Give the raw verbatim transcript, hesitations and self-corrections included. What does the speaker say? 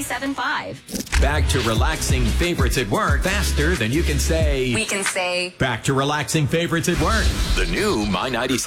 ninety-seven point five. Back to relaxing favorites at work faster than you can say. We can say. Back to relaxing favorites at work. The new My ninety-seven.